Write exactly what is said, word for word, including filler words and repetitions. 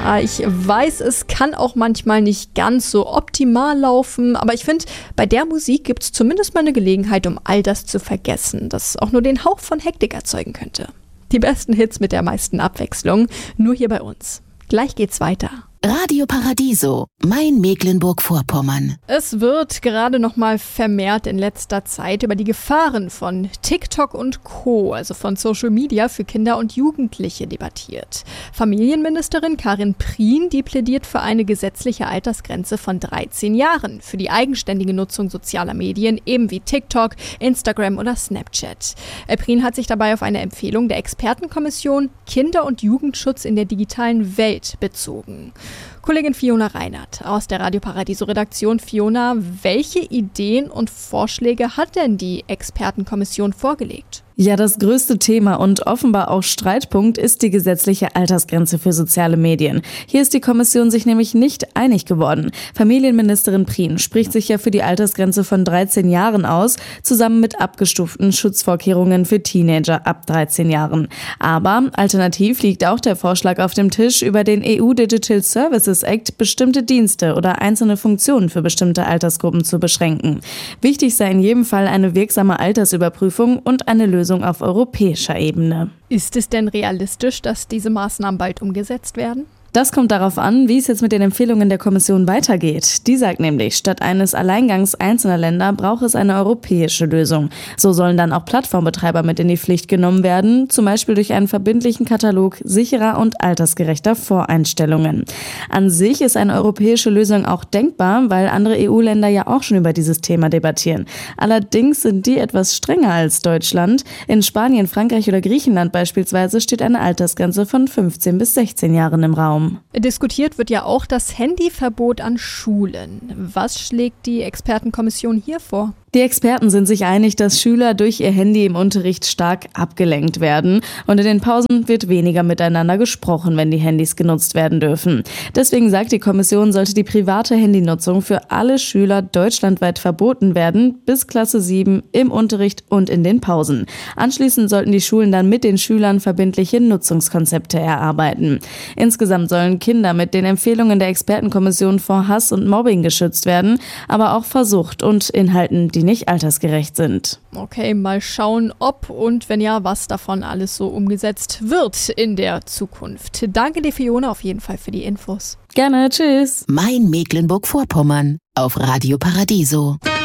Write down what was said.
Ich weiß, es kann auch manchmal nicht ganz so optimal laufen, aber ich finde, bei der Musik gibt es zumindest mal eine Gelegenheit, um all das zu vergessen, das auch nur den Hauch von Hektik erzeugen könnte. Die besten Hits mit der meisten Abwechslung, nur hier bei uns. Gleich geht's weiter. Radio Paradiso, mein Mecklenburg-Vorpommern. Es wird gerade noch mal vermehrt in letzter Zeit über die Gefahren von TikTok und Co., also von Social Media für Kinder und Jugendliche, debattiert. Familienministerin Karin Prien, die plädiert für eine gesetzliche Altersgrenze von dreizehn Jahren für die eigenständige Nutzung sozialer Medien, eben wie TikTok, Instagram oder Snapchat. Prien hat sich dabei auf eine Empfehlung der Expertenkommission Kinder- und Jugendschutz in der digitalen Welt bezogen. Kollegin Fiona Reinhardt aus der Radio Paradiso-Redaktion. Fiona, welche Ideen und Vorschläge hat denn die Expertenkommission vorgelegt? Ja, das größte Thema und offenbar auch Streitpunkt ist die gesetzliche Altersgrenze für soziale Medien. Hier ist die Kommission sich nämlich nicht einig geworden. Familienministerin Prien spricht sich ja für die Altersgrenze von dreizehn Jahren aus, zusammen mit abgestuften Schutzvorkehrungen für Teenager ab dreizehn Jahren. Aber alternativ liegt auch der Vorschlag auf dem Tisch, über den E U Digital Services Act bestimmte Dienste oder einzelne Funktionen für bestimmte Altersgruppen zu beschränken. Wichtig sei in jedem Fall eine wirksame Altersüberprüfung und eine Lösung auf europäischer Ebene. Ist es denn realistisch, dass diese Maßnahmen bald umgesetzt werden? Das kommt darauf an, wie es jetzt mit den Empfehlungen der Kommission weitergeht. Die sagt nämlich, statt eines Alleingangs einzelner Länder braucht es eine europäische Lösung. So sollen dann auch Plattformbetreiber mit in die Pflicht genommen werden, zum Beispiel durch einen verbindlichen Katalog sicherer und altersgerechter Voreinstellungen. An sich ist eine europäische Lösung auch denkbar, weil andere E U-Länder ja auch schon über dieses Thema debattieren. Allerdings sind die etwas strenger als Deutschland. In Spanien, Frankreich oder Griechenland beispielsweise steht eine Altersgrenze von fünfzehn bis sechzehn Jahren im Raum. Diskutiert wird ja auch das Handyverbot an Schulen. Was schlägt die Expertenkommission hier vor? Die Experten sind sich einig, dass Schüler durch ihr Handy im Unterricht stark abgelenkt werden und in den Pausen wird weniger miteinander gesprochen, wenn die Handys genutzt werden dürfen. Deswegen sagt die Kommission, sollte die private Handynutzung für alle Schüler deutschlandweit verboten werden, bis Klasse sieben im Unterricht und in den Pausen. Anschließend sollten die Schulen dann mit den Schülern verbindliche Nutzungskonzepte erarbeiten. Insgesamt sollen Kinder mit den Empfehlungen der Expertenkommission vor Hass und Mobbing geschützt werden, aber auch vor Sucht und Inhalten, die nicht altersgerecht sind. Okay, mal schauen, ob und wenn ja, was davon alles so umgesetzt wird in der Zukunft. Danke dir, Fiona, auf jeden Fall für die Infos. Gerne, tschüss. Mein Mecklenburg-Vorpommern auf Radio Paradiso.